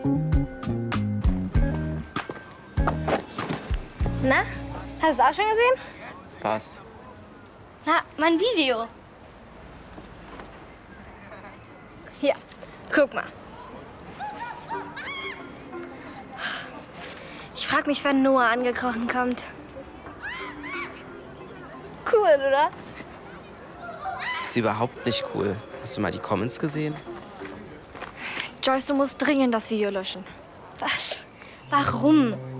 Na, hast du es auch schon gesehen? Was? Na, mein Video. Hier, guck mal. Ich frag mich, wann Noah angekrochen kommt. Cool, oder? Ist überhaupt nicht cool. Hast du mal die Comments gesehen? Joyce, du musst dringend das Video löschen. Was? Warum?